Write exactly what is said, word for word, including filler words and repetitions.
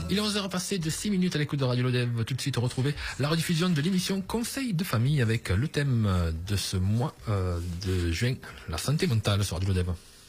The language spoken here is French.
Il est onze heures passé de six minutes à l'écoute de Radio Lodève. Tout de suite, retrouver la rediffusion de l'émission Conseil de famille avec le thème de ce mois euh, de juin, la santé mentale sur Radio Lodève.